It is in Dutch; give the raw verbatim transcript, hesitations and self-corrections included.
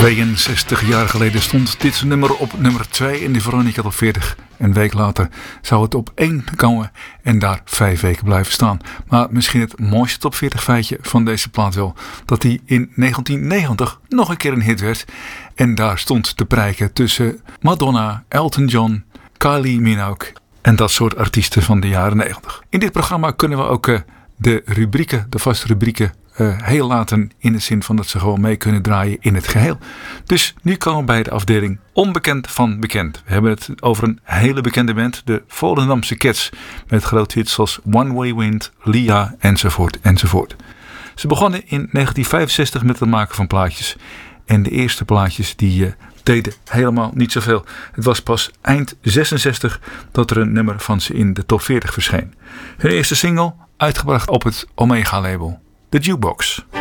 tweeënzestig jaar geleden stond dit nummer op nummer twee in de Veronica Top veertig. Een week later zou het op één komen en daar vijf weken blijven staan. Maar misschien het mooiste top veertig feitje van deze plaat wel, dat hij in negentien negentig nog een keer een hit werd. En daar stond te prijken tussen Madonna, Elton John, Kylie Minogue en dat soort artiesten van de jaren negentig. In dit programma kunnen we ook uh, de rubrieken, de vaste rubrieken, Uh, heel laten in de zin van dat ze gewoon mee kunnen draaien in het geheel. Dus nu komen we bij de afdeling onbekend van bekend. We hebben het over een hele bekende band, de Volendamse Cats, met grote hits zoals One Way Wind, Lia enzovoort enzovoort. Ze begonnen in negentien vijfenzestig met het maken van plaatjes. En de eerste plaatjes die uh, deden helemaal niet zoveel. Het was pas eind zesenzestig dat er een nummer van ze in de top veertig verscheen. Hun eerste single uitgebracht op het Omega label. The Jukebox.